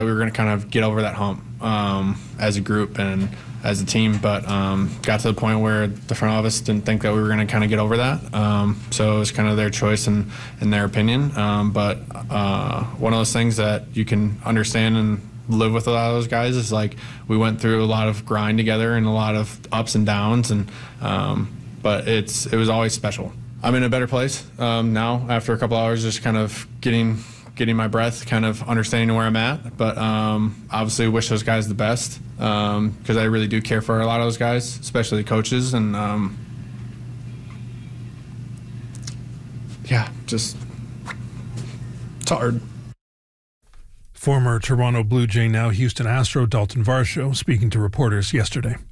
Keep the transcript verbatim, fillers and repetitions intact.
We were going to kind of get over that hump um, as a group and as a team, but um, got to the point where the front office didn't think that we were going to kind of get over that. Um, so it was kind of their choice and, and their opinion. Um, but uh, one of those things that you can understand and live with a lot of those guys is like we went through a lot of grind together and a lot of ups and downs, and um, but it's it was always special. I'm in a better place um, now after a couple hours, just kind of getting. getting my breath, kind of understanding where I'm at, but um, obviously wish those guys the best because um, I really do care for a lot of those guys, especially the coaches, and um, yeah, just it's hard. Former Toronto Blue Jay, now Houston Astro, Dalton Varsho, speaking to reporters yesterday.